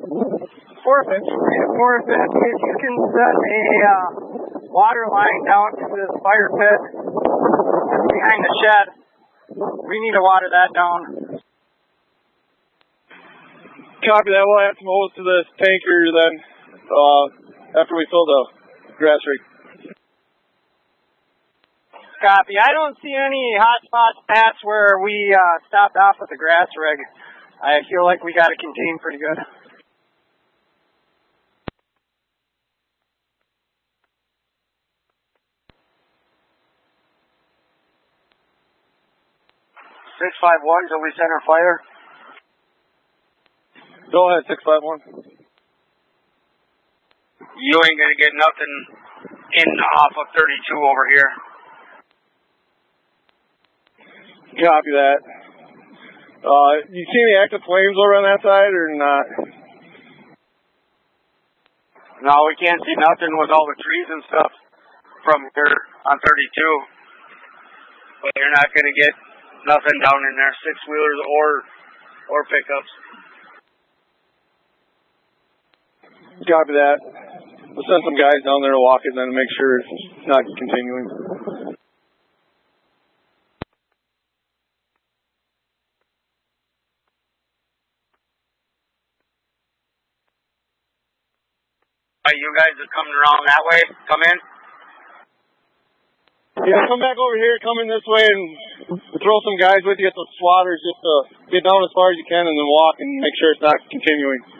Fourth, if you can set a water line down to this fire pit behind the shed, we need to water that down. Copy that. We'll add some hose to this tanker then after we fill the grass rig. Copy. I don't see any hot spots past where we stopped off with the grass rig. I feel like we got it contained pretty good. (651) till we center fire. Go ahead, 651. You ain't gonna get nothing in off of 32 over here. Copy that. You see any active flames over on that side or not? No, we can't see nothing with all the trees and stuff from here on 32. But you're not gonna get nothing down in there, six-wheelers or pickups. Copy that. We'll send some guys down there to walk it then to make sure it's not continuing. You guys are coming around that way? Come in? Yeah, come back over here, come in this way, and throw some guys with you at the swatters just to get down as far as you can and then walk and make sure it's not continuing.